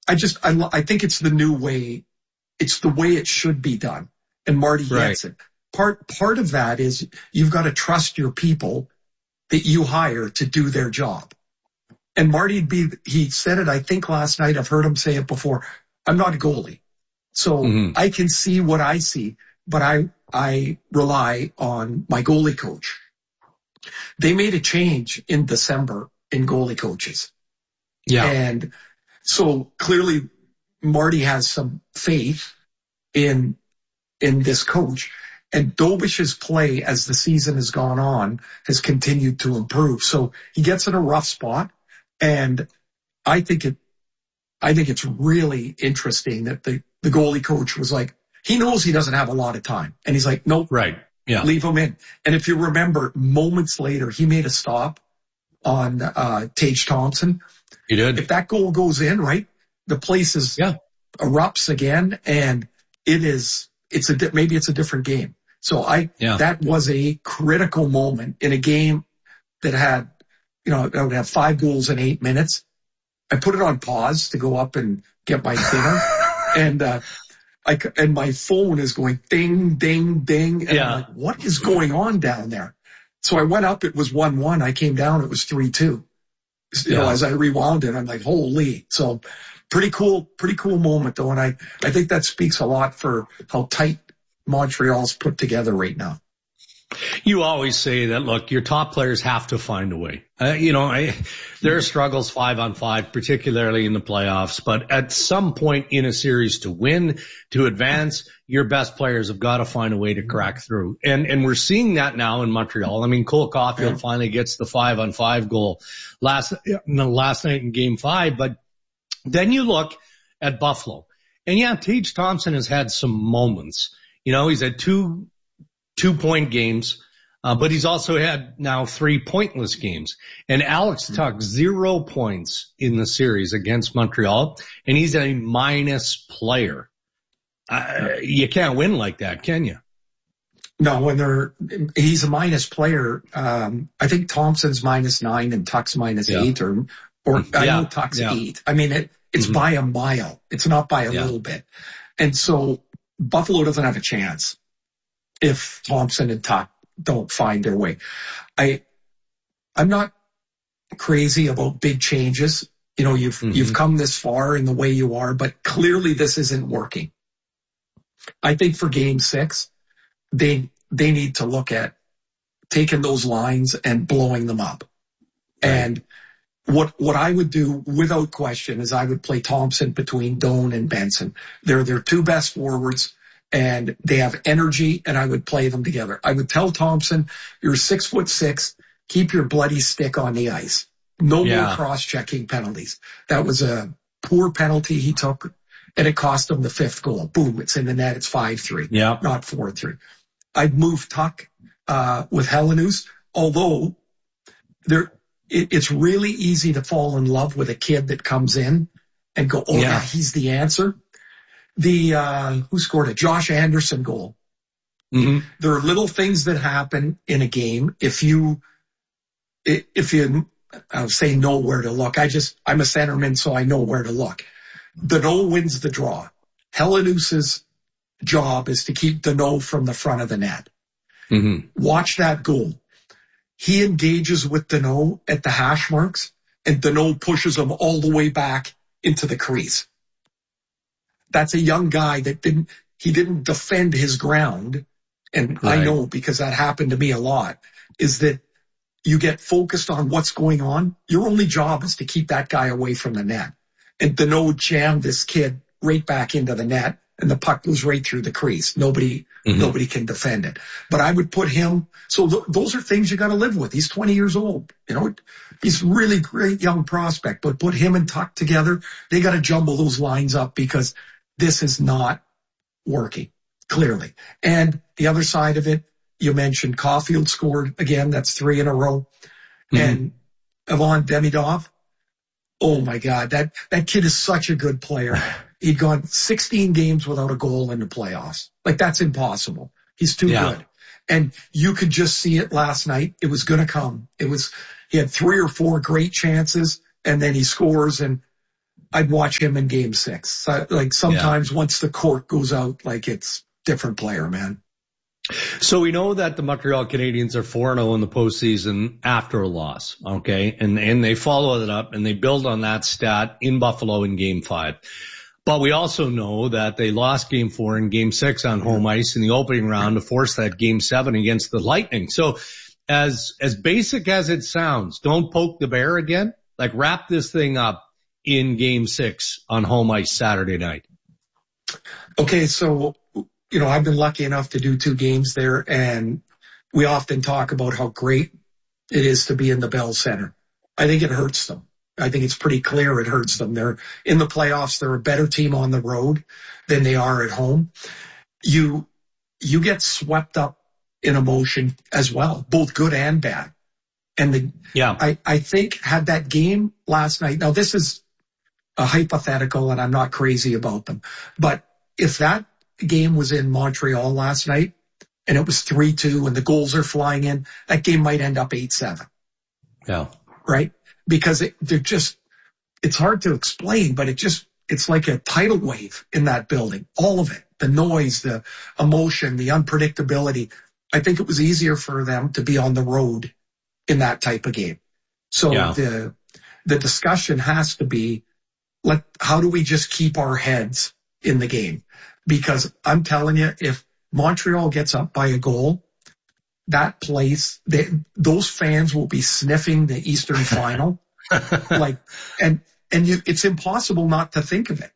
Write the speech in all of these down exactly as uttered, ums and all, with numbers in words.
I just, I, I think it's the new way. It's the way it should be done. And Marty right. gets it. Part, part of that is you've got to trust your people that you hire to do their job. And Marty, be, he said it, I think last night, I've heard him say it before. I'm not a goalie. So mm-hmm. I can see what I see, but I, I rely on my goalie coach. They made a change in December in goalie coaches. Yeah. And so clearly Marty has some faith in, in this coach, and Dobish's play as the season has gone on has continued to improve. So he gets in a rough spot, and I think it, I think it's really interesting that the, the goalie coach was like, he knows he doesn't have a lot of time, and he's like, nope, right. Yeah. Leave him in. And if you remember, moments later, he made a stop on, uh, Tage Thompson. He did. If that goal goes in, right, the place is, yeah. erupts again, and it is, it's a, maybe it's a different game. So I, yeah. that was a critical moment in a game that had, you know, that would have five goals in eight minutes. I put it on pause to go up and get my dinner. and, uh, I, and my phone is going ding, ding, ding. And yeah. I'm like, what is going on down there? So I went up, it was one one. I came down, it was three two. You yeah. know, as I rewound it, I'm like, holy. So pretty cool, pretty cool moment though. And I, I think that speaks a lot for how tight Montreal's put together right now. You always say that, look, your top players have to find a way. Uh, you know, I, there are struggles five on five, particularly in the playoffs, but at some point in a series to win, to advance, your best players have got to find a way to crack through. And, and we're seeing that now in Montreal. I mean, Cole Caulfield yeah. finally gets the five on five goal last, no, last night in game five, but then you look at Buffalo, and yeah, Tage Thompson has had some moments. You know, he's had two two point games, uh, but he's also had now three pointless games. And Alex Tuch, zero points in the series against Montreal, and he's a minus player. Uh, you can't win like that, can you? No, when they're, he's a minus player. Um, I think Thompson's minus nine and Tuch's minus yeah. eight, or, or I yeah. know Tuch's yeah. eight. I mean, it, it's mm-hmm. by a mile. It's not by a yeah. little bit. And so Buffalo doesn't have a chance if Thompson and Tuch don't find their way. I, I'm not crazy about big changes. You know, you've, mm-hmm. you've come this far in the way you are, but clearly this isn't working. I think for game six, they, they need to look at taking those lines and blowing them up. Right. And what, what I would do without question is I would play Thompson between Doan and Benson. They're their two best forwards, and they have energy, and I would play them together. I would tell Thompson, you're six foot six, keep your bloody stick on the ice. No yeah. more cross-checking penalties. That was a poor penalty he took, and it cost him the fifth goal. Boom, it's in the net, it's five three, yeah. not four three. I'd move Tuch uh with Helenius, although there, it, it's really easy to fall in love with a kid that comes in and go, oh yeah, yeah he's the answer. The, uh, who scored a Josh Anderson goal. Mm-hmm. There are little things that happen in a game. If you, if you, I would say know where to look. I just, I'm a centerman, so I know where to look. Danault wins the draw. Helenius's job is to keep Danault from the front of the net. Mm-hmm. Watch that goal. He engages with Danault at the hash marks, and Danault pushes him all the way back into the crease. That's a young guy that didn't, he didn't defend his ground. And right. I know because that happened to me a lot, is that you get focused on what's going on. Your only job is to keep that guy away from the net. And Danault jammed this kid right back into the net, and the puck goes right through the crease. Nobody, mm-hmm. nobody can defend it. But I would put him, so th- those are things you got to live with. He's twenty years old. You know, he's really great young prospect, but put him and Tuch together. They got to jumble those lines up because this is not working, clearly. And the other side of it, you mentioned Caulfield scored again. That's three in a row. Mm-hmm. And Ivan Demidov, oh my God, that, that kid is such a good player. He'd gone sixteen games without a goal in the playoffs. Like, that's impossible. He's too yeah. good. And you could just see it last night. It was going to come. It was, he had three or four great chances, and then he scores, and I'd watch him in game six. So, like sometimes yeah. once the court goes out, like it's different player, man. So we know that the Montreal Canadiens are four and oh in the postseason after a loss. Okay. And, and they follow it up and they build on that stat in Buffalo in game five. But we also know that they lost game four and game six on home ice in the opening round to force that game seven against the Lightning. So as, as basic as it sounds, don't poke the bear again. Like wrap this thing up in game six on home ice Saturday night. Okay. So, you know, I've been lucky enough to do two games there, and we often talk about how great it is to be in the Bell Center. I think it hurts them. I think it's pretty clear it hurts them. They're in the playoffs. They're a better team on the road than they are at home. You, you get swept up in emotion as well, both good and bad. And the, yeah, I, I think had that game last night. Now this is a hypothetical and I'm not crazy about them, but if that game was in Montreal last night and it was three two and the goals are flying in, that game might end up eight seven. Yeah. Right? Because it, they're just, it's hard to explain, but it just, it's like a tidal wave in that building. All of it, the noise, the emotion, the unpredictability. I think it was easier for them to be on the road in that type of game. So yeah. the, the discussion has to be, let, how do we just keep our heads in the game? Because I'm telling you, if Montreal gets up by a goal, that place, they, those fans will be sniffing the Eastern Final. like, and, and you, it's impossible not to think of it.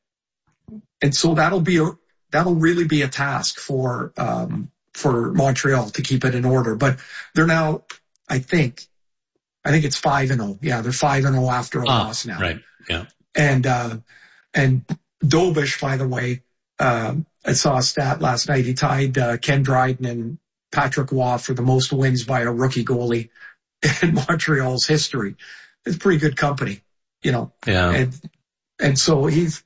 And so that'll be a, that'll really be a task for, um, for Montreal to keep it in order. But they're now, I think, I think it's five and oh. Yeah, they're five and oh after a ah, loss now. Right. Yeah. And, uh, and Dobish, by the way, um, I saw a stat last night. He tied, uh, Ken Dryden and Patrick Waugh for the most wins by a rookie goalie in Montreal's history. It's pretty good company, you know. Yeah. And, and so he's,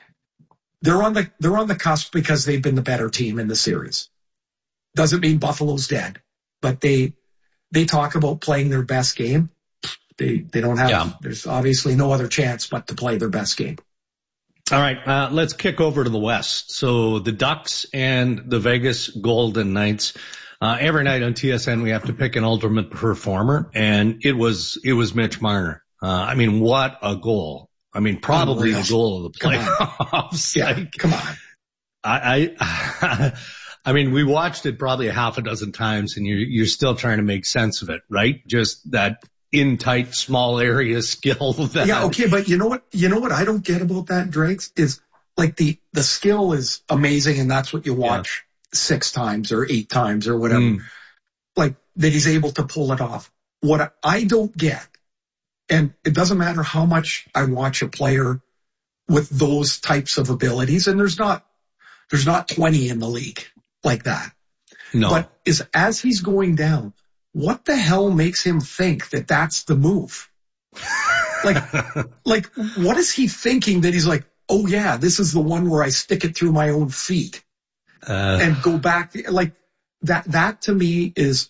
they're on the, they're on the cusp because they've been the better team in the series. Doesn't mean Buffalo's dead, but they, they talk about playing their best game. They, they don't have, yeah. There's obviously no other chance but to play their best game. All right, uh, let's kick over to the West. So the Ducks and the Vegas Golden Knights. Uh, every night on T S N, we have to pick an ultimate performer, and it was, it was Mitch Marner. Uh, I mean, what a goal. I mean, probably the goal of the playoffs. Yeah, like, come on. I, I, I mean, we watched it probably a half a dozen times, and you're, you're still trying to make sense of it, right? Just that in tight, small area skill. That yeah, okay, but you know what? You know what I don't get about that, Drakes, is like the the skill is amazing, and that's what you watch yeah. six times or eight times or whatever. Mm. Like that he's able to pull it off. What I don't get, and it doesn't matter how much I watch a player with those types of abilities, and there's not there's not twenty in the league like that. No, but is as he's going down. What the hell makes him think that that's the move? Like, like, what is he thinking that he's like, oh yeah, this is the one where I stick it through my own feet uh, and go back. Like that, that to me is,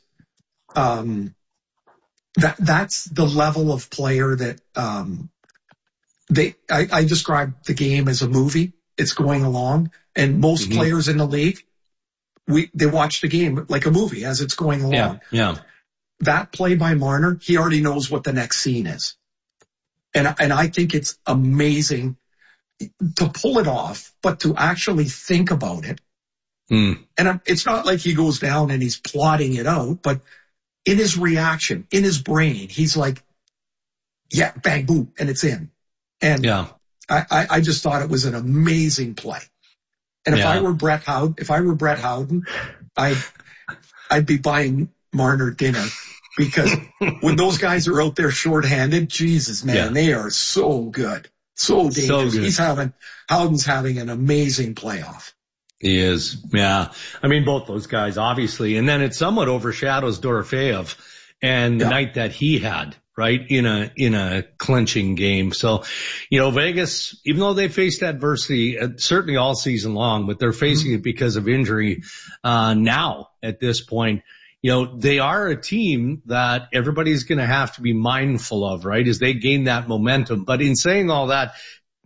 um, that, that's the level of player that, um, they, I, I describe the game as a movie. It's going along, and most mm-hmm. players in the league, we, they watch the game like a movie as it's going along. Yeah. Yeah. That play by Marner, he already knows what the next scene is. And, and I think it's amazing to pull it off, but to actually think about it. Mm. And it's not like he goes down and he's plotting it out, but in his reaction, in his brain, he's like, yeah, bang, boom, and it's in. And yeah. I, I, I just thought it was an amazing play. And if yeah. I were Brett Howden, if I were Brett Howden, I'd, I'd be buying Marner dinner, because when those guys are out there shorthanded, Jesus, man, yeah. they are so good. So dangerous. So good. He's having, Howden's having an amazing playoff. He is. Yeah. I mean, both those guys, obviously. And then it somewhat overshadows Dorofeyev and the yeah. night that he had, right? In a, in a clinching game. So, you know, Vegas, even though they faced adversity, uh, certainly all season long, but they're facing mm-hmm. it because of injury, uh, now at this point. You know, they are a team that everybody's going to have to be mindful of, right, as they gain that momentum. But in saying all that,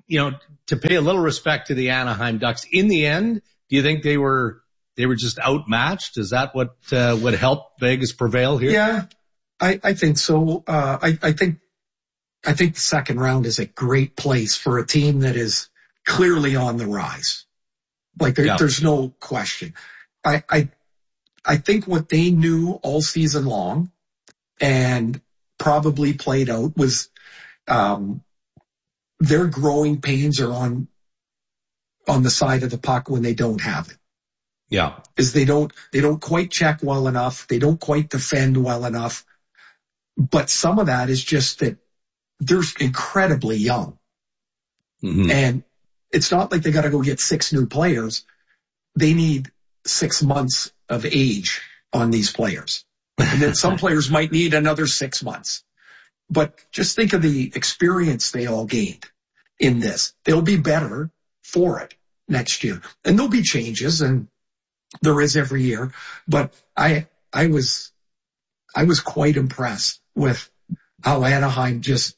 you know, to pay a little respect to the Anaheim Ducks, in the end, do you think they were they were just outmatched? Is that what uh, would help Vegas prevail here? Yeah, I, I think so. Uh, I, I think I think the second round is a great place for a team that is clearly on the rise. Like there, yeah. there's no question. I, I I think what they knew all season long and probably played out was um, their growing pains are on on the side of the puck when they don't have it. Yeah. Is they don't they don't quite check well enough. They don't quite defend well enough. But some of that is just that they're incredibly young. Mm-hmm. And it's not like they got to go get six new players. They need six months of age on these players. And then some players might need another six months. But just think of the experience they all gained in this. They'll be better for it next year. And there'll be changes, and there is every year. But I, I was, I was quite impressed with how Anaheim just,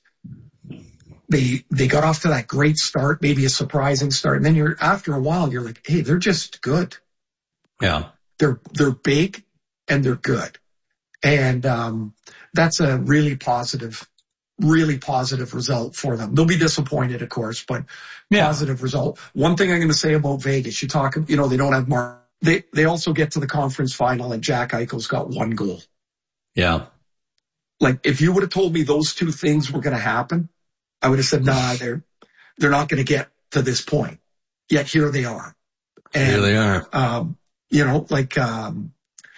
they, they got off to that great start, maybe a surprising start. And then you're, after a while, you're like, hey, they're just good. Yeah. They're, they're big and they're good. And, um, that's a really positive, really positive result for them. They'll be disappointed, of course, but yeah. Positive result. One thing I'm going to say about Vegas, you talk, you know, they don't have Mark. They, they also get to the conference final and Jack Eichel's got one goal. Yeah. Like if you would have told me those two things were going to happen, I would have said, nah, they're, they're not going to get to this point. Yet here they are. And, here they are. Um, you know, like, um,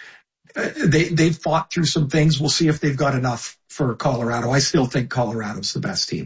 they, they've fought through some things. We'll see if they've got enough for Colorado. I still think Colorado's the best team.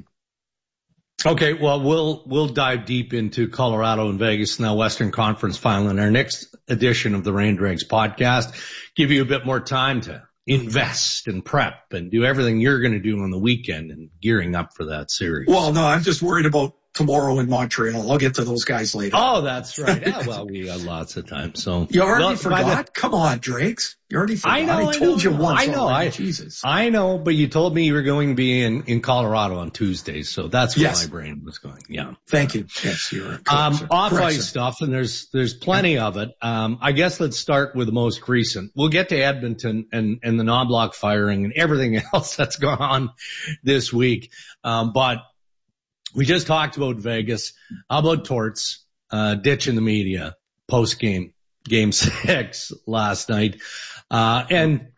Okay, well, we'll we'll dive deep into Colorado and Vegas in the Western Conference Final in our next edition of the Rain Dregs podcast. Give you a bit more time to invest and prep and do everything you're going to do on the weekend and gearing up for that series. Well, no, I'm just worried about tomorrow in Montreal. I'll get to those guys later. Oh, that's right. Yeah, well, we got lots of time. So you already well, forgot? The, Come on, Drakes. You already forgot. I know. I told I you know, once. I know. Already. I, Jesus. I know, but you told me you were going to be in, in Colorado on Tuesday, so that's where yes. my brain was going. Yeah. Thank you. Yes, you're correct, um, off correct, ice stuff, and there's there's plenty yeah. of it. Um, I guess let's start with the most recent. We'll get to Edmonton and and the Knobloch firing and everything else that's gone on this week. Um, but we just talked about Vegas. How about Torts, uh, ditching the media post game, game six last night. Uh, and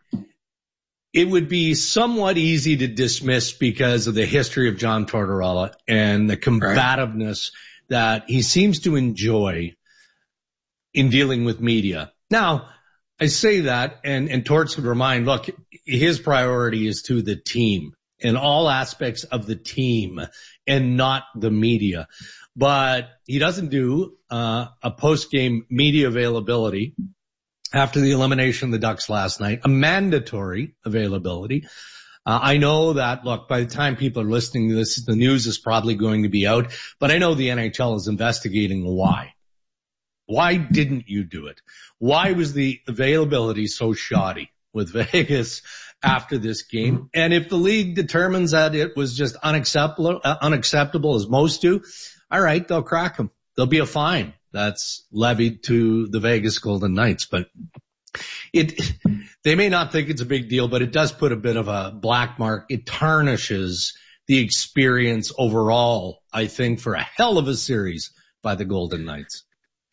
it would be somewhat easy to dismiss because of the history of John Tortorella and the combativeness right. that he seems to enjoy in dealing with media. Now, I say that and, and Torts would remind, look, his priority is to the team in all aspects of the team and not the media. But he doesn't do uh, a post-game media availability after the elimination of the Ducks last night, a mandatory availability. Uh, I know that, look, by the time people are listening to this, the news is probably going to be out, but I know the N H L is investigating why. Why didn't you do it? Why was the availability so shoddy with Vegas after this game? And if the league determines that it was just unacceptable, uh, unacceptable as most do, all right, they'll crack them. There'll be a fine that's levied to the Vegas Golden Knights, but it, they may not think it's a big deal, but it does put a bit of a black mark. It tarnishes the experience overall, I think, for a hell of a series by the Golden Knights.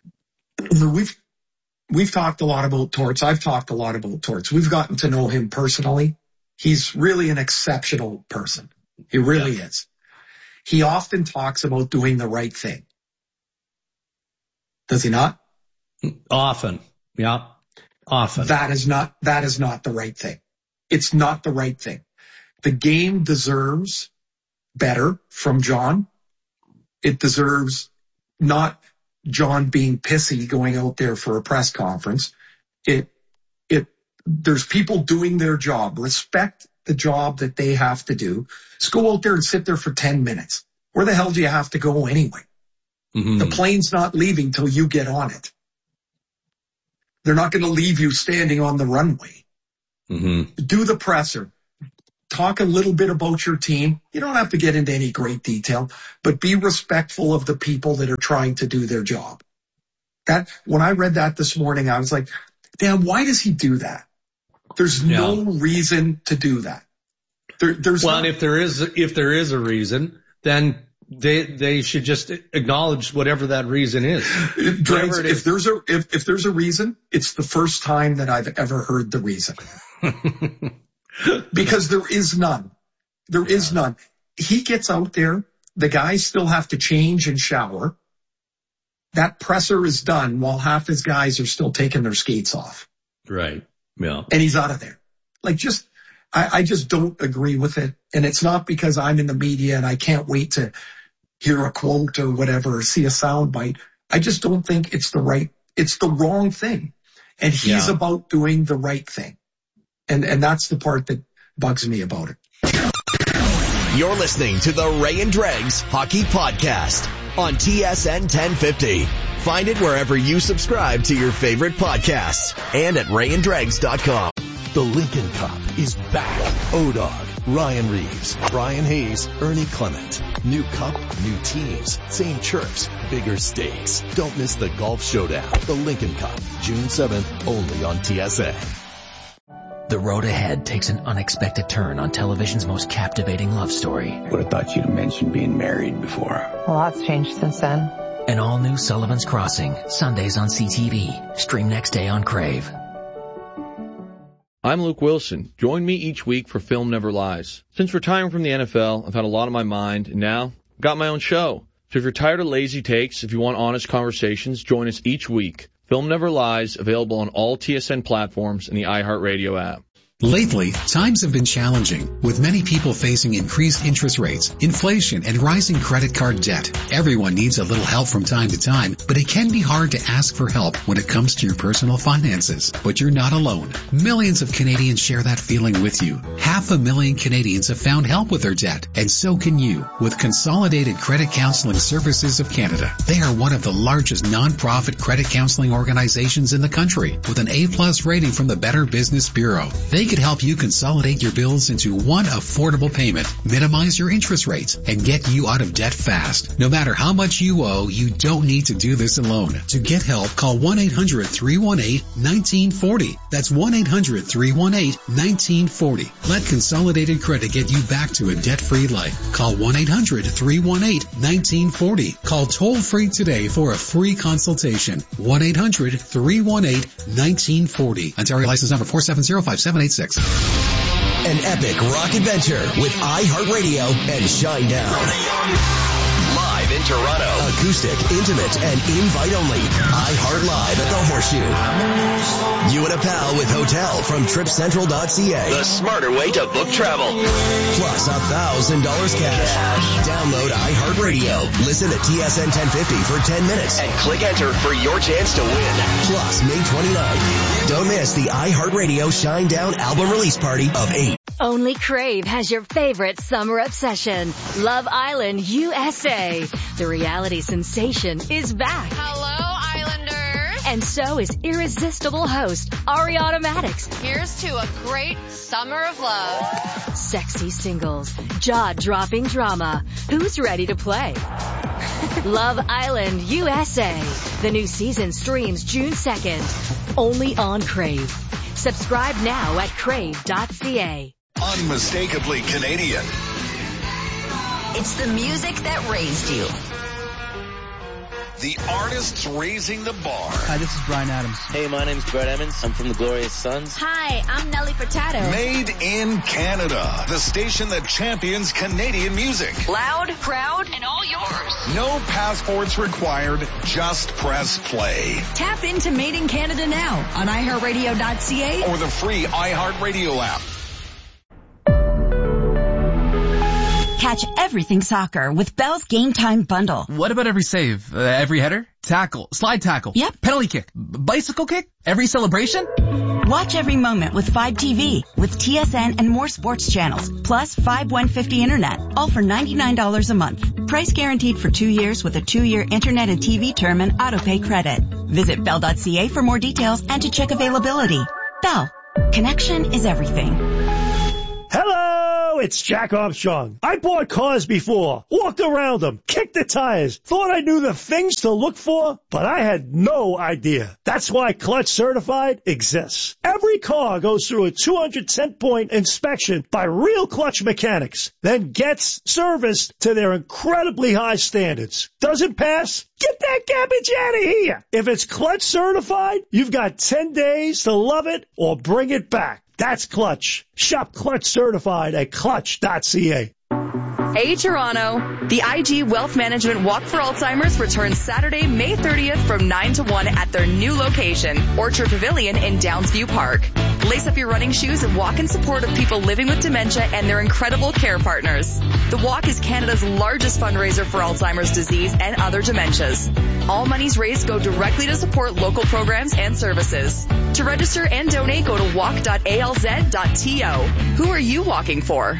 We've, we've talked a lot about Torts. I've talked a lot about Torts. We've gotten to know him personally. He's really an exceptional person. He really yeah. is. He often talks about doing the right thing. Does he not? Often. Yeah. Often. That is not, that is not the right thing. It's not the right thing. The game deserves better from John. It deserves not John being pissy going out there for a press conference. It, it, there's people doing their job. Respect the job that they have to do. Just go out there and sit there for ten minutes. Where the hell do you have to go anyway? Mm-hmm. The plane's not leaving till you get on it. They're not going to leave you standing on the runway. Mm-hmm. Do the presser. talk a little bit about your team. You don't have to get into any great detail, but be respectful of the people that are trying to do their job. That, when I read that this morning, I was like, damn, why does he do that? There's yeah. no reason to do that. There, there's well, not- and if there is, if there is a reason, then they, they should just acknowledge whatever that reason is. Drains, if there's a, if, if there's a reason, it's the first time that I've ever heard the reason. Because there is none. There yeah. is none. He gets out there. The guys still have to change and shower. That presser is done while half his guys are still taking their skates off. Right. Yeah. And he's out of there. Like just, I, I just don't agree with it. And it's not because I'm in the media and I can't wait to hear a quote or whatever or see a sound bite. I just don't think it's the right, it's the wrong thing. And he's yeah. about doing the right thing. And, and that's the part that bugs me about it. You're listening to the Ray and Dregs Hockey Podcast on T S N ten fifty. Find it wherever you subscribe to your favorite podcasts and at ray and dregs dot com. The Lincoln Cup is back. O-Dog, Ryan Reeves, Brian Hayes, Ernie Clement. New cup, new teams, same chirps, bigger stakes. Don't miss the golf showdown. The Lincoln Cup, June seventh, only on T S N. The road ahead takes an unexpected turn on television's most captivating love story. Would have thought you'd have mentioned being married before. A lot's changed since then. An all-new Sullivan's Crossing, Sundays on C T V. Stream next day on Crave. I'm Luke Wilson. Join me each week for Film Never Lies. Since retiring from the N F L, I've had a lot on my mind, and now I've got my own show. So if you're tired of lazy takes, if you want honest conversations, join us each week. Film Never Lies, available on all T S N platforms and the iHeartRadio app. Lately, times have been challenging, with many people facing increased interest rates, inflation, and rising credit card debt. Everyone needs a little help from time to time, but it can be hard to ask for help when it comes to your personal finances. But you're not alone. Millions of Canadians share that feeling with you. Half a million Canadians have found help with their debt, and so can you, with Consolidated Credit Counseling Services of Canada. They are one of the largest non-profit credit counseling organizations in the country, with an A-plus rating from the Better Business Bureau. They could help you consolidate your bills into one affordable payment, minimize your interest rates, and get you out of debt fast. No matter how much you owe, you don't need to do this alone. To get help, call one eight hundred three one eight one nine four zero. That's one eight hundred three one eight one nine four zero. Let Consolidated Credit get you back to a debt-free life. Call one eight hundred three one eight one nine four zero. Call toll-free today for a free consultation. one eight hundred three one eight one nine four zero. Ontario license number four seven zero five seven eight six. An epic rock adventure with iHeartRadio and Shinedown. Live in Toronto. Acoustic, intimate, and invite-only. iHeart Live at the Horseshoe. You and a pal with hotel from trip central dot c a. The smarter way to book travel. Plus one thousand dollars cash. Download iHeartRadio. Listen to T S N ten fifty for ten minutes. And click enter for your chance to win. Plus, May twenty-ninth. Don't miss the iHeartRadio Shinedown album release party of eight. Only Crave has your favorite summer obsession. Love Island U S A. The reality sensation is back. Hello, Islanders. And so is irresistible host Ariana Madix. Here's to a great summer of love. Sexy singles, jaw-dropping drama. Who's ready to play? Love Island U S A. The new season streams June second. Only on Crave. Subscribe now at crave dot c a. Unmistakably Canadian. It's the music that raised you. The artists raising the bar. Hi, this is Bryan Adams. Hey, my name's Brett Emmons. I'm from the Glorious Sons. Hi, I'm Nelly Furtado. Made in Canada. The station that champions Canadian music. Loud, proud, and all yours. No passports required. Just press play. Tap into Made in Canada now on i heart radio dot c a or the free iHeartRadio app. Catch everything soccer with Bell's Game Time Bundle. What about every save? Uh, every header? Tackle? Slide tackle? Yep. Penalty kick? Bicycle kick? Every celebration? Watch every moment with Fibe T V, with T S N and more sports channels, plus Fibe one fifty Internet, all for ninety-nine dollars a month. Price guaranteed for two years with a two-year Internet and T V term and autopay credit. Visit bell dot c a for more details and to check availability. Bell. Connection is everything. Hello! Hello, it's Jack Armstrong. I bought cars before, walked around them, kicked the tires, thought I knew the things to look for, but I had no idea. That's why Clutch Certified exists. Every car goes through a two hundred ten point inspection by real Clutch mechanics, then gets serviced to their incredibly high standards. Doesn't pass? Get that garbage out of here. If it's Clutch Certified, you've got ten days to love it or bring it back. That's Clutch. Shop Clutch Certified at clutch dot c a. Hey Toronto! The I G Wealth Management Walk for Alzheimer's returns Saturday, May thirtieth from nine to one at their new location, Orchard Pavilion in Downsview Park. Lace up your running shoes and walk in support of people living with dementia and their incredible care partners. The walk is Canada's largest fundraiser for Alzheimer's disease and other dementias. All monies raised go directly to support local programs and services. To register and donate, go to walk dot a l z dot t o. Who are you walking for?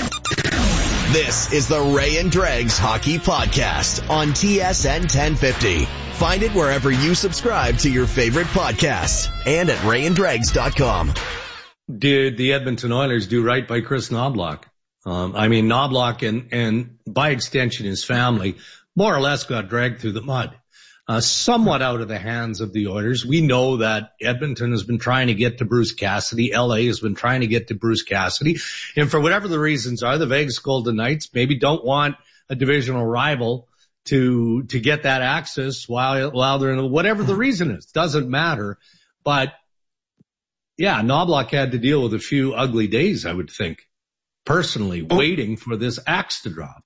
This is the Ray and Dregs Hockey Podcast on T S N ten fifty. Find it wherever you subscribe to your favorite podcasts and at ray and dregs dot com. Did the Edmonton Oilers do right by Chris Knoblauch? Um, I mean, Knoblauch and, and by extension his family more or less got dragged through the mud. Uh, somewhat out of the hands of the Oilers. We know that Edmonton has been trying to get to Bruce Cassidy. L A has been trying to get to Bruce Cassidy. And for whatever the reasons are, the Vegas Golden Knights maybe don't want a divisional rival to, to get that access while, while they're in, whatever the reason is. Doesn't matter. But yeah, Knoblauch had to deal with a few ugly days, I would think, personally, oh. waiting for this axe to drop.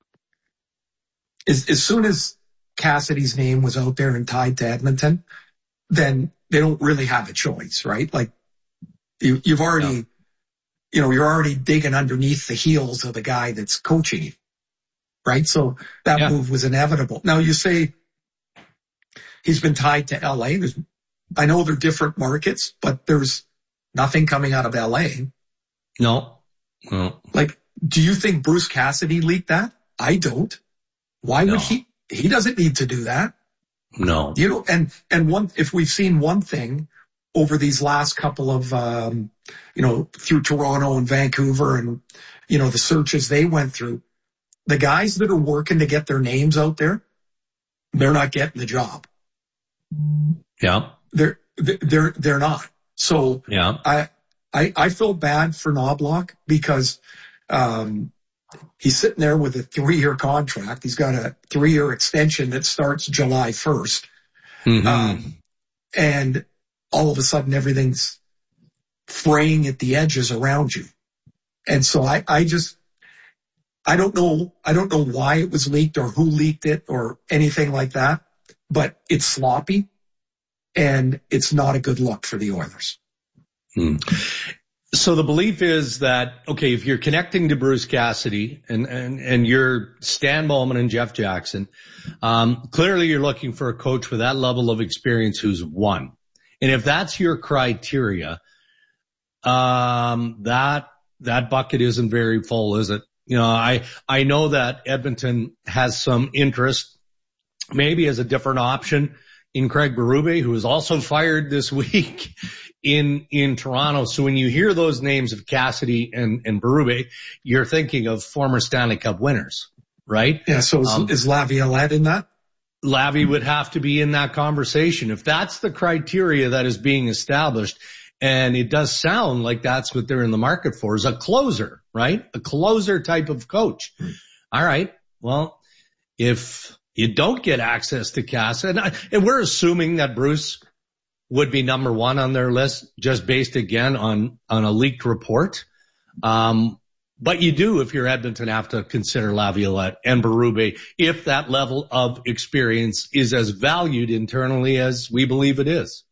As, as soon as Cassidy's name was out there and tied to Edmonton, then they don't really have a choice, right? Like you, you've already, no. you know, you're already digging underneath the heels of the guy that's coaching you, right? So that yeah. move was inevitable. Now you say he's been tied to L A. There's, I know they're different markets, but there's nothing coming out of L A. No, no. Like, do you think Bruce Cassidy leaked that? I don't. Why no. would he? He doesn't need to do that. No. You know, and, and one, if we've seen one thing over these last couple of, um, you know, through Toronto and Vancouver and, you know, the searches they went through, the guys that are working to get their names out there, they're not getting the job. Yeah. They're, they're, they're not. So yeah. I, I, I feel bad for Knoblauch because, um, he's sitting there with a three-year contract. He's got a three-year extension that starts July first. Mm-hmm. Um, and all of a sudden everything's fraying at the edges around you. And so I, I just, I don't know, I don't know why it was leaked or who leaked it or anything like that, but it's sloppy and it's not a good look for the Oilers. Hmm. So the belief is that, okay, if you're connecting to Bruce Cassidy and, and, and you're Stan Bowman and Jeff Jackson, um, clearly you're looking for a coach with that level of experience who's won. And if that's your criteria, um, that, that bucket isn't very full, is it? You know, I, I know that Edmonton has some interest, maybe as a different option in Craig Berube, who was also fired this week. in, in Toronto. So when you hear those names of Cassidy and, and Berube, you're thinking of former Stanley Cup winners, right? Yeah. So is, um, is Laviolette in that? Lavi would have to be in that conversation. If that's the criteria that is being established, and it does sound like that's what they're in the market for, is a closer, right? A closer type of coach. Mm. All right. Well, if you don't get access to Cassidy, and, and we're assuming that Bruce would be number one on their list, just based again on, on a leaked report. Um, but you do, if you're Edmonton, have to consider Laviolette and Berube if that level of experience is as valued internally as we believe it is.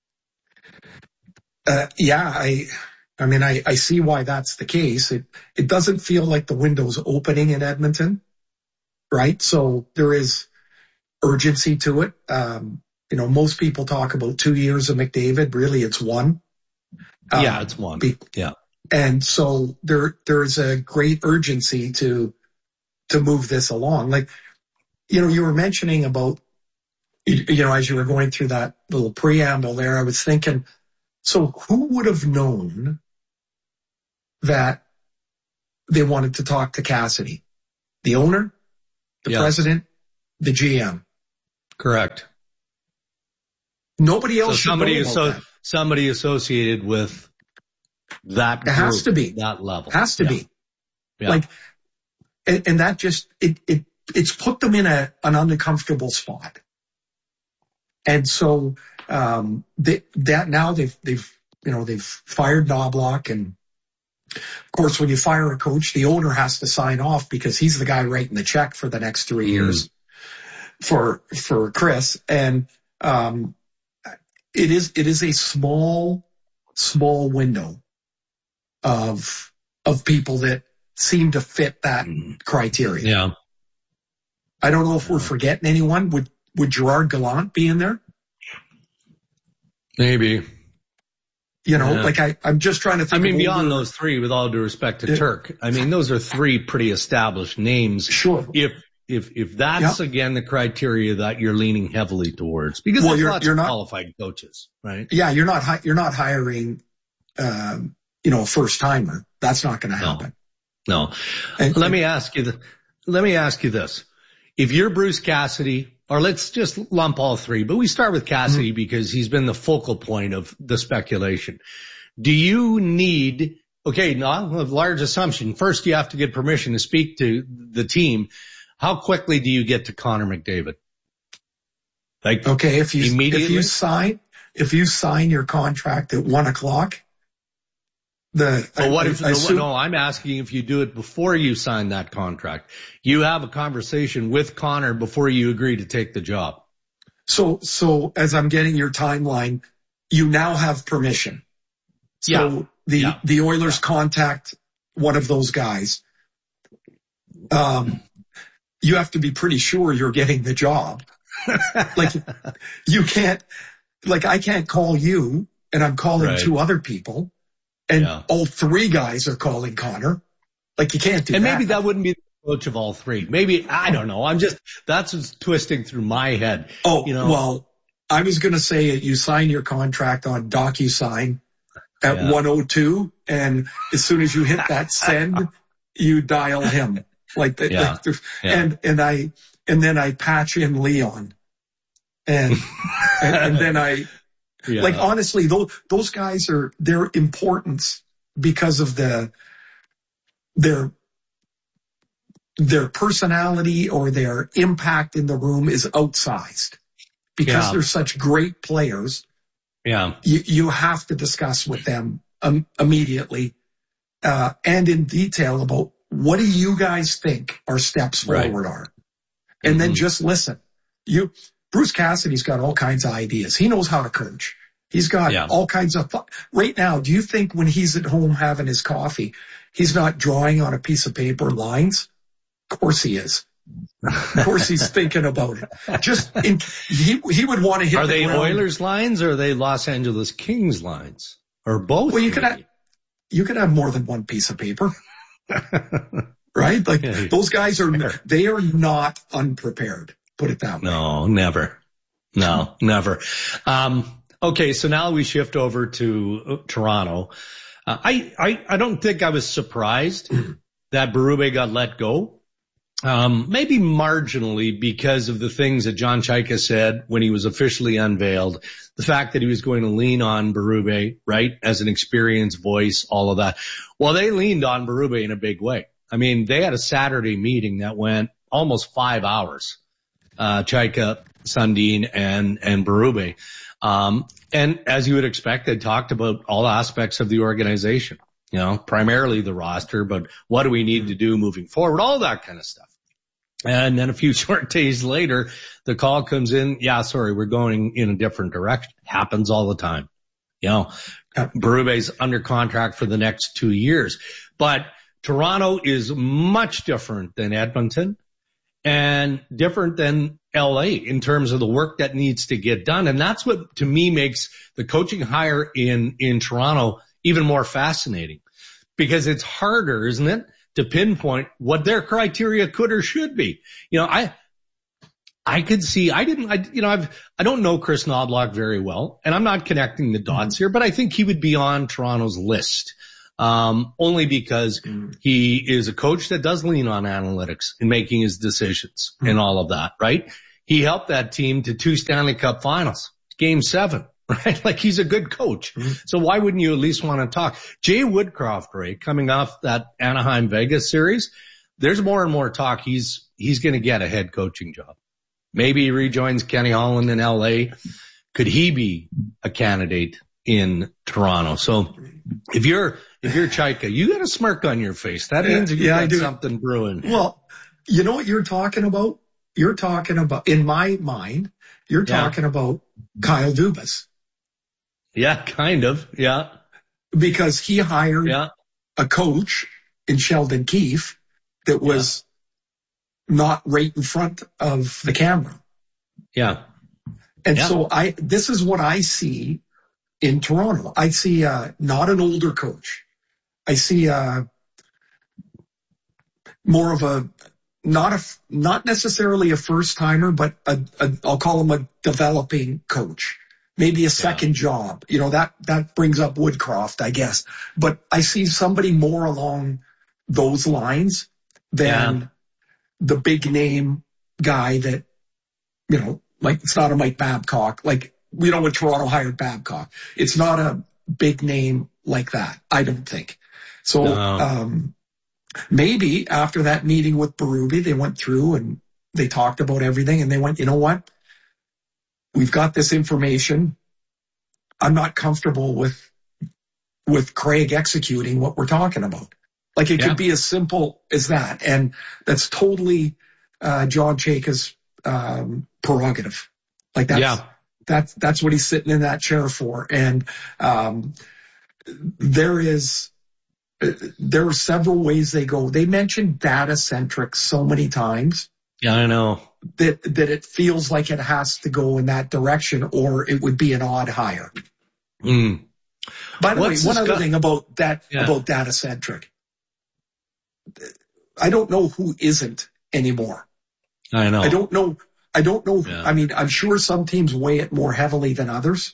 Uh, yeah, I, I mean, I, I see why that's the case. It, it doesn't feel like the window's opening in Edmonton, right? So there is urgency to it. Um, You know, most people talk about two years of McDavid. Really, it's one. Yeah, um, it's one. Be, yeah. And so there, there's a great urgency to, to move this along. Like, you know, you were mentioning about, you, you know, as you were going through that little preamble there, I was thinking, so who would have known that they wanted to talk to Cassidy. The owner, the yeah. president, the G M. Correct. Nobody else so should somebody know about asso- that. Somebody associated with that group, it has to be. that level. Has to yeah. be. Yeah. Like, and, and that just, it, it, it's put them in a, an uncomfortable spot. And so, um, they, that now they've, they've, you know, they've fired Knobloch. And of course, when you fire a coach, the owner has to sign off because he's the guy writing the check for the next three mm. years for, for Chris. And, um, it is, it is a small, small window of, of people that seem to fit that criteria. Yeah. I don't know if we're forgetting anyone. Would, would Gerard Gallant be in there? Maybe. You know, yeah. like I, I'm just trying to think. I mean, of beyond older, those three, with all due respect to yeah. Turk, I mean, those are three pretty established names. Sure. If, if, if that's yeah. again the criteria that you're leaning heavily towards, because well, there's you're, lots you're of not, qualified coaches, right? Yeah. You're not, hi- you're not hiring, um, you know, a first timer. That's not going to happen. No. no. And, let and, me ask you, the, let me ask you this. If you're Bruce Cassidy, or let's just lump all three, but we start with Cassidy mm-hmm. because he's been the focal point of the speculation. Do you need, okay, not a large assumption. First, you have to get permission to speak to the team. How quickly do you get to Connor McDavid? Like, okay, if you, immediately? if you sign, if you sign your contract at one o'clock, the, but what I, if, I assume, no, I'm asking if you do it before you sign that contract. You have a conversation with Connor before you agree to take the job. So, so as I'm getting your timeline, you now have permission. So yeah. the, yeah. the Oilers yeah. contact one of those guys. Um, you have to be pretty sure you're getting the job. Like you can't, like I can't call you and I'm calling right. two other people and yeah. all three guys are calling Connor. Like you can't do and that. And maybe that wouldn't be the approach of all three. Maybe, I don't know. I'm just, that's what's twisting through my head. Oh, you know? Well, I was going to say you sign your contract on DocuSign at yeah. one oh two, and as soon as you hit that send, you dial him. Like, the, yeah. like the, yeah. and, and I, and then I patch in Leon. And, and, and then I, yeah. like, honestly, those, those guys are, their importance because of the, their, their personality or their impact in the room is outsized because yeah. they're such great players. Yeah. You, you have to discuss with them um, immediately, uh, and in detail about what do you guys think our steps forward right. are? And mm-hmm. then just listen. You, Bruce Cassidy's got all kinds of ideas. He knows how to coach. He's got yeah. all kinds of, right now, do you think when he's at home having his coffee, he's not drawing on a piece of paper lines? Of course he is. Of course he's thinking about it. Just in, he, he would want to hit Are the they ground. Oilers lines or are they Los Angeles Kings lines? Or both? Well, you could have, you could have more than one piece of paper. Right? Like yeah. those guys are, they are not unprepared. Put it that way. No, never. No, never. Um, okay. So now we shift over to uh, Toronto. Uh, I, I, I don't think I was surprised that Berube got let go. Um, maybe marginally because of the things that John Chayka said when he was officially unveiled, the fact that he was going to lean on Berube, right, as an experienced voice, all of that. Well, they leaned on Berube in a big way. I mean, they had a Saturday meeting that went almost five hours, uh, Chayka, Sundin, and, and Berube. Um, and as you would expect, they talked about all aspects of the organization, you know, primarily the roster, but what do we need to do moving forward, all that kind of stuff. And then a few short days later, the call comes in. Yeah, sorry, we're going in a different direction. Happens all the time. You know, Berube's under contract for the next two years, but Toronto is much different than Edmonton and different than L A in terms of the work that needs to get done. And that's what to me makes the coaching hire in, in Toronto even more fascinating because it's harder, isn't it, to pinpoint what their criteria could or should be. You know, I, I could see, I didn't, I, you know, I've, I don't know Chris Knobloch very well and I'm not connecting the dots here, but I think he would be on Toronto's list Um, only because mm. he is a coach that does lean on analytics in making his decisions mm. and all of that, right? He helped that team to two Stanley Cup finals, game seven, right? Like he's a good coach. Mm. So why wouldn't you at least want to talk? Jay Woodcroft, Ray, coming off that Anaheim Vegas series, there's more and more talk. He's, he's going to get a head coaching job. Maybe he rejoins Kenny Holland in L A. Could he be a candidate in Toronto? So if you're, if you're Chaika, you got a smirk on your face. That means you yeah, got something brewing. Well, you know what you're talking about? You're talking about, in my mind, you're yeah. talking about Kyle Dubas. Yeah, kind of. Yeah. Because he hired yeah. a coach in Sheldon Keefe that was yeah. not right in front of the camera. Yeah. And yeah. so I, this is what I see in Toronto. I see, uh, not an older coach. I see, uh, more of a, not a, not necessarily a first timer, but a, a, I'll call him a developing coach, maybe a second yeah. job. You know, that, that brings up Woodcroft, I guess, but I see somebody more along those lines than yeah. the big name guy that, you know, like it's not a Mike Babcock. Like, you know, when Toronto hired Babcock, it's not a big name like that. I don't think so. No. Um, Maybe after that meeting with Berube, they went through and they talked about everything and they went, you know what? We've got this information. I'm not comfortable with, with Craig executing what we're talking about. Like it yeah. could be as simple as that. And that's totally, uh, John Chaika's, um, prerogative. Like that's, yeah. that's, that's what he's sitting in that chair for. And, um, there is, there are several ways they go. They mentioned data centric so many times. Yeah, I know. That, that it feels like it has to go in that direction or it would be an odd hire. Mm. By the What's way, one other guy? thing about that, yeah. about data centric. I don't know who isn't anymore. I know. I don't know. I don't know. Yeah. I mean, I'm sure some teams weigh it more heavily than others.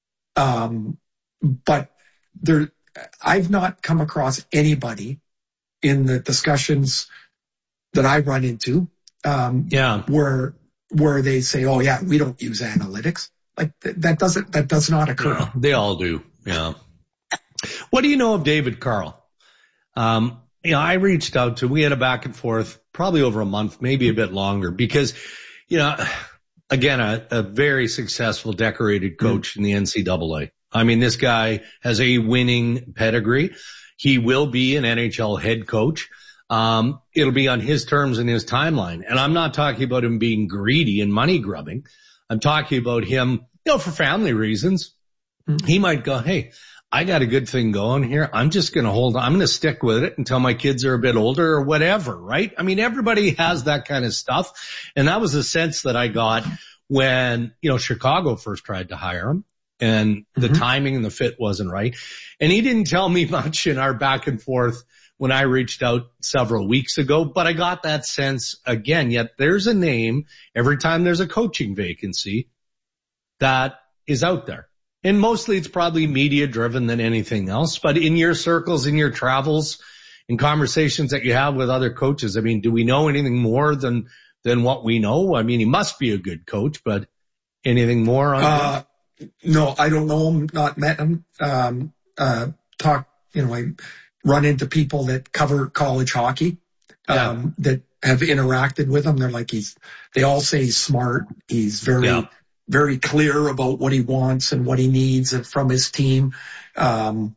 Um, but there, I've not come across anybody in the discussions that I run into, um, yeah. where, where they say, oh yeah, we don't use analytics. Like th- that doesn't, that does not occur. Yeah, they all do. Yeah. What do you know of David Carl? Um, you know, I reached out to, we had a back and forth probably over a month, maybe a bit longer because, you know, again, a, a very successful decorated coach mm-hmm. in the N C double A. I mean, this guy has a winning pedigree. He will be an N H L head coach. Um, it'll be on his terms and his timeline. And I'm not talking about him being greedy and money grubbing. I'm talking about him, you know, for family reasons. Mm-hmm. He might go, hey, I got a good thing going here. I'm just going to hold on. I'm going to stick with it until my kids are a bit older or whatever, right? I mean, everybody has that kind of stuff. And that was a sense that I got when, you know, Chicago first tried to hire him. And the mm-hmm. timing and the fit wasn't right. And he didn't tell me much in our back and forth when I reached out several weeks ago, but I got that sense again, yet there's a name every time there's a coaching vacancy that is out there. And mostly it's probably media driven than anything else, but in your circles, in your travels, in conversations that you have with other coaches, I mean, do we know anything more than, than what we know? I mean, he must be a good coach, but anything more on uh, that? No, I don't know him, not met him, um, uh, talk, you know, I run into people that cover college hockey, um, yeah. that have interacted with him. They're like, he's, they all say he's smart. He's very, yeah. very clear about what he wants and what he needs from his team. Um,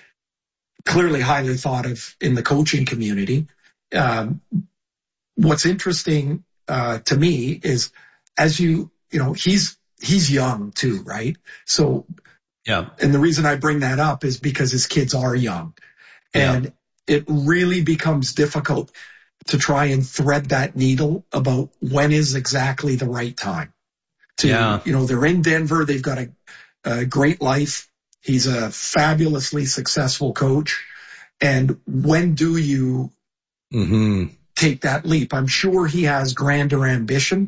clearly highly thought of in the coaching community. Um, what's interesting, uh, to me is as you, you know, he's, he's young too, right? So, yeah. And the reason I bring that up is because his kids are young and yeah. it really becomes difficult to try and thread that needle about when is exactly the right time to, yeah. you know, they're in Denver. They've got a, a great life. He's a fabulously successful coach. And when do you mm-hmm. take that leap? I'm sure he has grander ambition,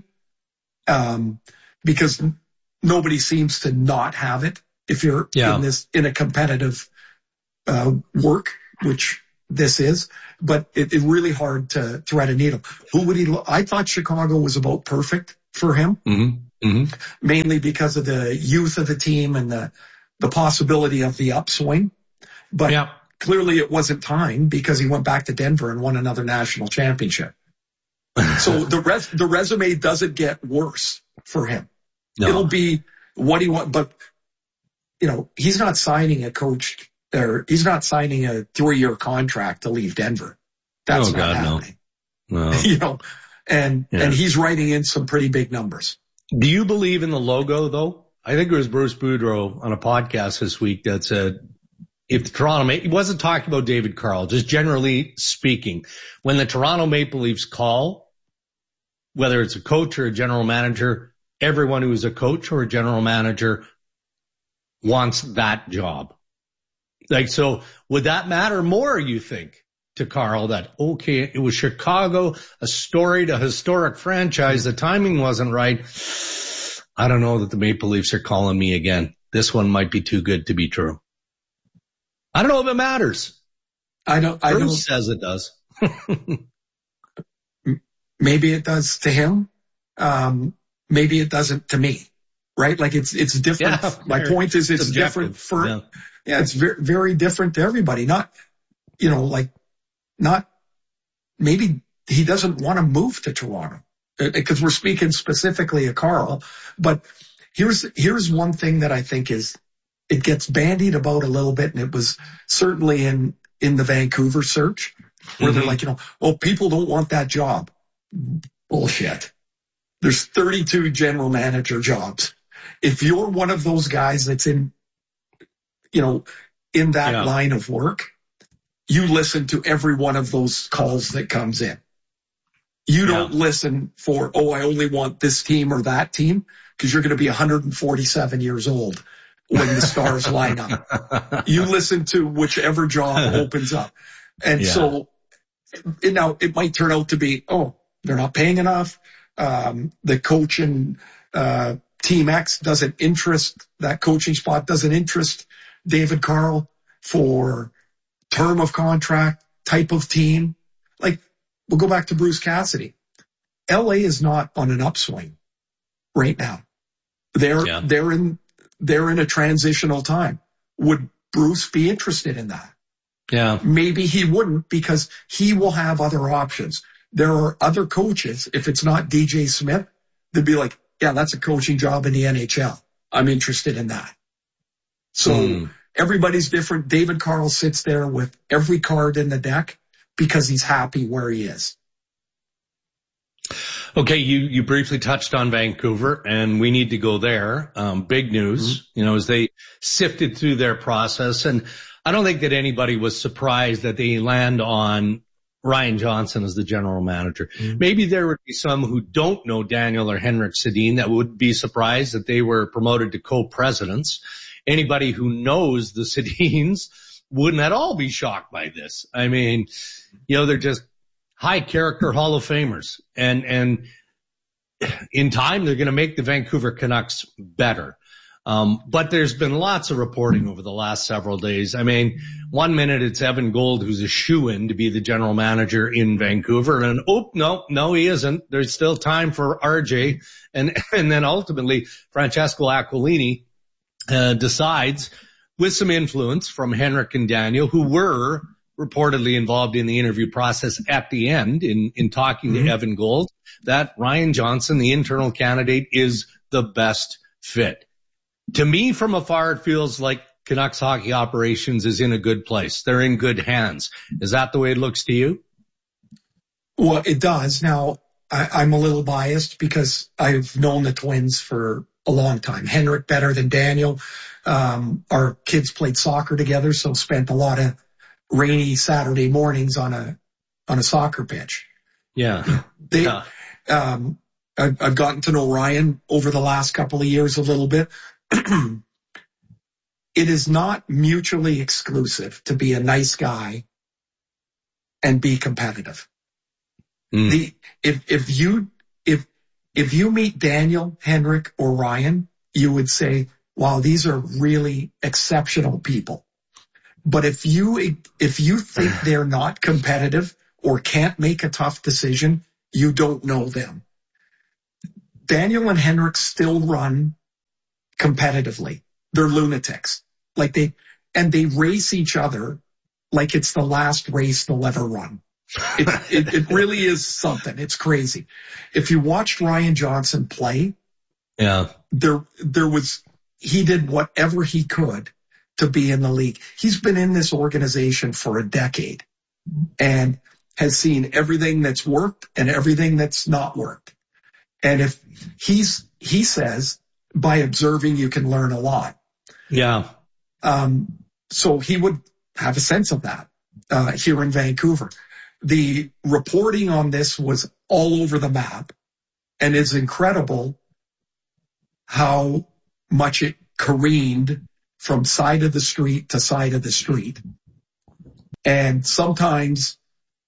um, because nobody seems to not have it if you're yeah. in this, in a competitive, uh, work which this is, but it's it really hard to thread a needle. Who would he, lo- I thought Chicago was about perfect for him, mm-hmm. Mm-hmm. mainly because of the youth of the team and the, the possibility of the upswing. But yeah. clearly it wasn't time because he went back to Denver and won another national championship. So the res, the resume doesn't get worse for him. No. It'll be what he wants, but you know, he's not signing a coach or he's not signing a three year contract to leave Denver. That's oh, not God, happening. No. No. You know, and, yeah. and he's writing in some pretty big numbers. Do you believe in the logo though? I think it was Bruce Boudreau on a podcast this week that said, if the Toronto Maple, he wasn't talking about David Carl, just generally speaking, when the Toronto Maple Leafs call, whether it's a coach or a general manager, everyone who is a coach or a general manager wants that job. Like, so would that matter more, you think, to Carl that, okay, it was Chicago, a storied, a historic franchise. The timing wasn't right. I don't know that the Maple Leafs are calling me again. This one might be too good to be true. I don't know if it matters. I don't, I Bruce don't. says it does. Maybe it does to him. Um, maybe it doesn't to me, right? Like it's, it's different. Yeah, My point is it's subjective. different for, yeah, yeah it's very, very different to everybody. Not, you know, like not, maybe he doesn't want to move to Toronto because we're speaking specifically of Carl, but here's, here's one thing that I think is, it gets bandied about a little bit, and it was certainly in, in the Vancouver search where mm-hmm. they're like, you know, oh, people don't want that job. Bullshit. There's thirty-two general manager jobs. If you're one of those guys that's in, you know, in that yeah. line of work, you listen to every one of those calls that comes in. You don't yeah. listen for, oh, I only want this team or that team, because you're going to be one hundred forty-seven years old when the stars line up. You listen to whichever job opens up. And yeah. so it, now it might turn out to be, oh, they're not paying enough. Um, the coach and, uh, Team X doesn't interest, that coaching spot doesn't interest David Carl for term of contract, type of team. Like, we'll go back to Bruce Cassidy. L A is not on an upswing right now. They're, yeah. they're in, they're in a transitional time. Would Bruce be interested in that? Yeah. Maybe he wouldn't, because he will have other options. There are other coaches. If it's not D J Smith, they'd be like, yeah, that's a coaching job in the N H L. I'm interested in that. So mm. everybody's different. David Carl sits there with every card in the deck because he's happy where he is. Okay, you, you briefly touched on Vancouver, and we need to go there. Um, big news, mm-hmm. you know, as they sifted through their process. And I don't think that anybody was surprised that they land on Ryan Johnson as the general manager. Mm-hmm. Maybe there would be some who don't know Daniel or Henrik Sedin that would be surprised that they were promoted to co-presidents. Anybody who knows the Sedins wouldn't at all be shocked by this. I mean, you know, they're just high character Hall of Famers, and, and in time they're going to make the Vancouver Canucks better. Um, but there's been lots of reporting over the last several days. I mean, one minute it's Evan Gold who's a shoo-in to be the general manager in Vancouver, and oh, no, no, he isn't. There's still time for R J. And, and then ultimately Francesco Aquilini, uh, decides with some influence from Henrik and Daniel, who were reportedly involved in the interview process at the end in, in talking mm-hmm. to Evan Gold, that Ryan Johnson, the internal candidate, is the best fit. To me, from afar, it feels like Canucks hockey operations is in a good place. They're in good hands. Is that the way it looks to you? Well, it does. Now, I, I'm a little biased because I've known the Twins for a long time. Henrik better than Daniel. Um, our kids played soccer together, so spent a lot of rainy Saturday mornings on a, on a soccer pitch. Yeah. They, yeah. um, I've, I've gotten to know Ryan over the last couple of years a little bit. It is not mutually exclusive to be a nice guy and be competitive. Mm. The, if, if you, if, if you meet Daniel, Henrik, or Ryan, you would say, wow, these are really exceptional people. But if you, if you think they're not competitive or can't make a tough decision, you don't know them. Daniel and Henrik still run competitively. They're lunatics. Like they, and they race each other like it's the last race they'll ever run. It, it, it really is something. It's crazy. If you watched Ryan Johnson play, yeah, there, there was, he did whatever he could to be in the league. He's been in this organization for a decade and has seen everything that's worked and everything that's not worked. And if he's, he says, by observing, you can learn a lot. Yeah. Um, so he would have a sense of that, uh, here in Vancouver. The reporting on this was all over the map, and it's incredible how much it careened from side of the street to side of the street. And sometimes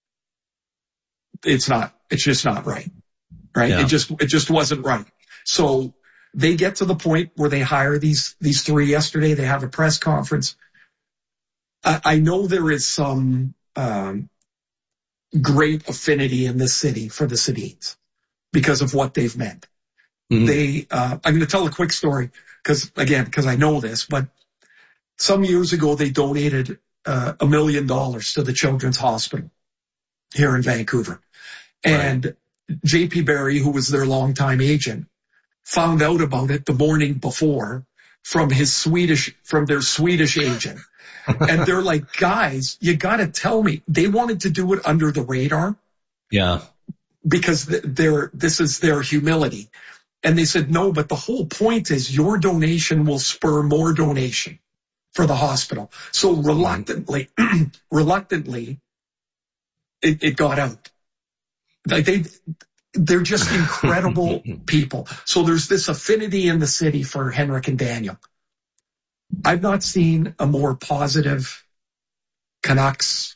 it's not, it's just not right. Right. Yeah. It just, it just wasn't right. So they get to the point where they hire these, these three yesterday. They have a press conference. I, I know there is some, um, great affinity in this city for the Sedins because of what they've meant. Mm-hmm. They, uh, I'm going to tell a quick story because again, because I know this, but some years ago they donated uh, a million dollars to the Children's Hospital here in Vancouver. Right. And J P Barry, who was their longtime agent, found out about it the morning before from his Swedish, from their Swedish agent. And they're like, guys, you got to tell me. They wanted to do it under the radar. Yeah. Because they're, this is their humility. And they said, no, but the whole point is your donation will spur more donation for the hospital. So reluctantly, reluctantly, it, it got out. Like they, they're just incredible people. So there's this affinity in the city for Henrik and Daniel. I've not seen a more positive Canucks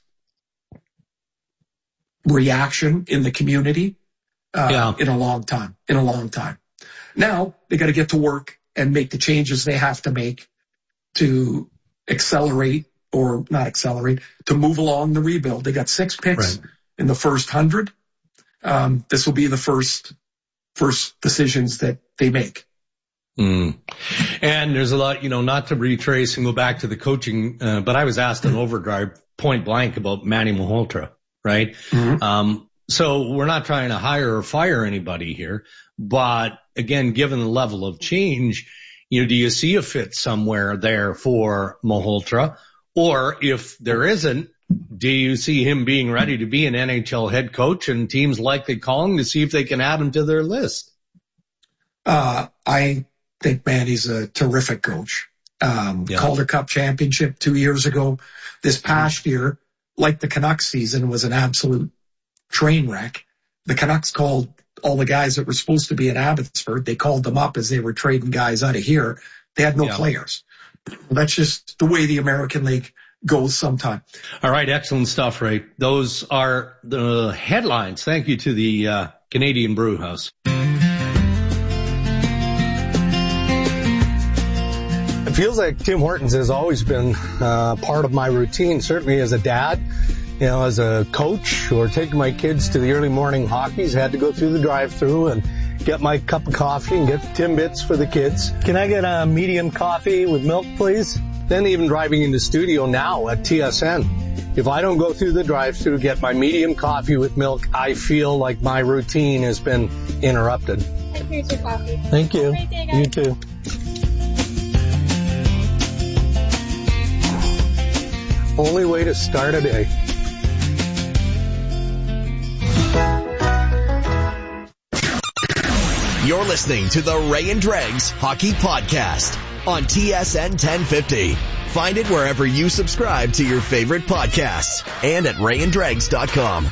reaction in the community uh, yeah. in a long time, in a long time. Now they got to get to work and make the changes they have to make to accelerate or not accelerate, to move along the rebuild. They got six picks right. in the first hundred. Um, this will be the first, first decisions that they make. Mm. And there's a lot, you know, not to retrace and go back to the coaching, uh, but I was asked in overdrive point blank about Manny Malhotra, right? Mm-hmm. Um, so we're not trying to hire or fire anybody here, but again, given the level of change, you know, do you see a fit somewhere there for Malhotra? Or if there isn't, do you see him being ready to be an N H L head coach and teams likely calling to see if they can add him to their list? Uh, I think Manny's a terrific coach. Um, yeah. Calder Cup championship two years ago. This past year, like the Canucks season, was an absolute train wreck. The Canucks called all the guys that were supposed to be in Abbotsford. They called them up as they were trading guys out of here. They had no yeah. players. That's just the way the American League goes sometime. All right. Excellent stuff, Ray. Those are the headlines. Thank you to the uh, Canadian Brew House. It feels like Tim Hortons has always been uh, part of my routine, certainly as a dad, you know, as a coach, or taking my kids to the early morning hockeys. Had to go through the drive-thru and get my cup of coffee and get the Timbits for the kids. Can I get a medium coffee with milk, please? Then even driving into studio now at T S N. If I don't go through the drive-thru, get my medium coffee with milk, I feel like my routine has been interrupted. Here's your coffee. Thank you. You too. Only way to start a day. You're listening to the Ray and Dregs Hockey Podcast on T S N ten fifty. Find it wherever you subscribe to your favorite podcasts and at ray and dregs dot com.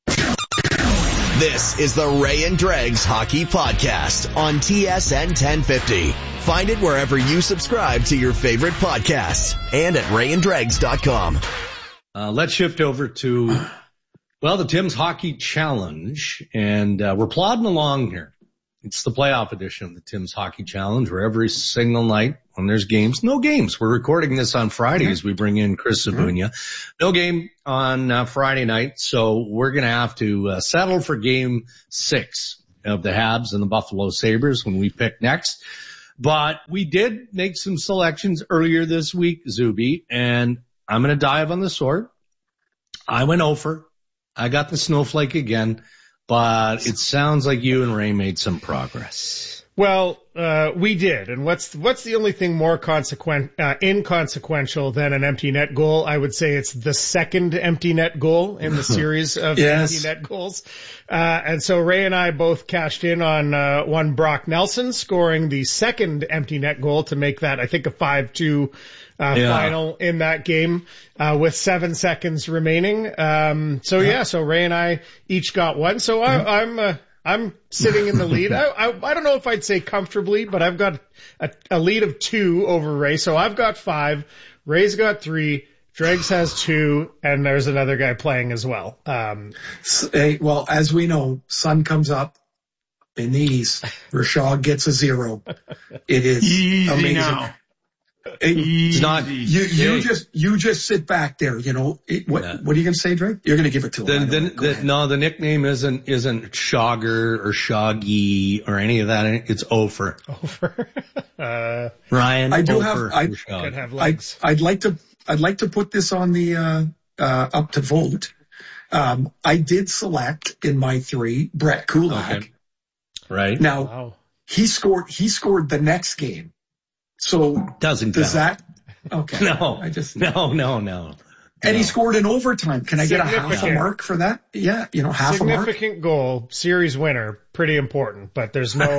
This is the Ray and Dregs Hockey Podcast on T S N ten fifty. Find it wherever you subscribe to your favorite podcasts and at ray and dregs dot com. Uh, let's shift over to, well, the Tim's Hockey Challenge, and uh, we're plodding along here. It's the playoff edition of the Tim's Hockey Challenge, where every single night when there's games, no games. We're recording this on Friday mm-hmm. as we bring in Chris Sabunia. Mm-hmm. No game on uh, Friday night, so we're going to have to uh, settle for game six of the Habs and the Buffalo Sabres when we pick next. But we did make some selections earlier this week, Zuby, and I'm going to dive on the sword. I went over. I got the snowflake again. But it sounds like you and Ray made some progress. Well, uh, we did. And what's, what's the only thing more consequent, uh, inconsequential than an empty net goal? I would say it's the second empty net goal in the series of yes. empty net goals. Uh, and so Ray and I both cashed in on, uh, one Brock Nelson scoring the second empty net goal to make that, I think, a five two Uh, yeah. final in that game, uh, with seven seconds remaining. Um, so yeah, so Ray and I each got one. So I, I'm, uh, I'm sitting in the lead. I, I, I don't know if I'd say comfortably, but I've got a, a lead of two over Ray. So I've got five. Ray's got three. Dregs has two, and there's another guy playing as well. Um, hey, well, as we know, sun comes up in the east. Rashad gets a zero. It is Easy amazing. Now. It's not you. You just you just sit back there. You know it, what? Yeah. What are you going to say, Drake? You're going to give it to him. The, the, the, no, the nickname isn't isn't Shogger or Shoggy or any of that. It's Ofer. Ofer. uh, Ryan. I do Ofer, have. I could have legs. I, I'd like to. I'd like to put this on the uh, uh, up to vote. Um, I did select in my three Brett Kulak. Okay. Right now, wow. he scored. He scored the next game. So doesn't does count. that? Okay. No, I just no, no, no. And no. he scored in overtime. Can I get a half a mark for that? Yeah, you know, half a mark. Significant goal, series winner, pretty important. But there's no,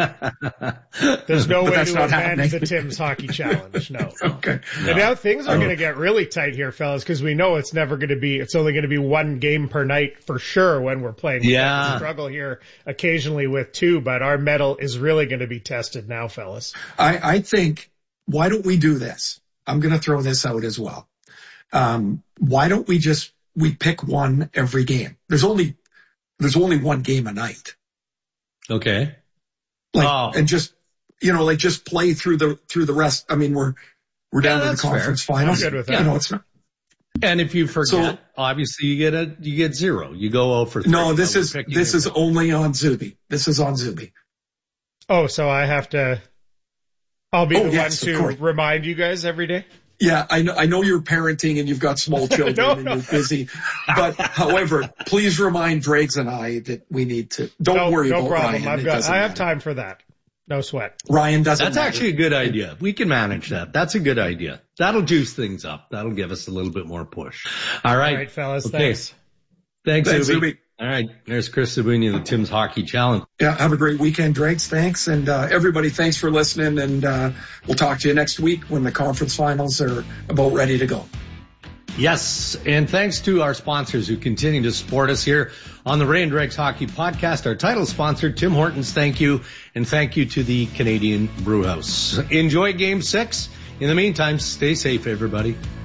there's no way to amend happening. the Tim's Hockey Challenge. No. Okay. No. And now things are oh. going to get really tight here, fellas, because we know it's never going to be. It's only going to be one game per night for sure when we're playing. Yeah. We struggle here occasionally with two, but our medal is really going to be tested now, fellas. I, I think. Why don't we do this? I'm going to throw this out as well. Um, why don't we just, we pick one every game? There's only, there's only one game a night. Okay. Like, oh. and just, you know, like just play through the, through the rest. I mean, we're, we're down yeah, to the conference fair. finals. I'm good with that. You know, it's not. And if you forget, so, obviously you get a, you get zero. You go oh for three. No, this is, this is only on Zuby. This is on Zuby. Oh, so I have to, I'll be oh, the yes, one to remind you guys every day? Yeah, I know, I know you're parenting and you've got small children no, and no. you're busy. But however, please remind Dregs and I that we need to, don't no, worry no about problem. Ryan. I've got, I have matter. time for that. No sweat. Ryan doesn't That's matter. actually a good idea. We can manage that. That's a good idea. That'll juice things up. That'll give us a little bit more push. All right. All right, fellas. Okay. Thanks. Thanks, Thanks Zuby. Zuby. All right. There's Chris Sabunia, the Tim's Hockey Challenge. Yeah, have a great weekend, Dregs. Thanks. And uh, everybody, thanks for listening. And uh, we'll talk to you next week when the conference finals are about ready to go. Yes, and thanks to our sponsors who continue to support us here on the Ray and Dregs Hockey Podcast. Our title sponsor, Tim Hortons, thank you. And thank you to the Canadian Brew House. Enjoy Game six. In the meantime, stay safe, everybody.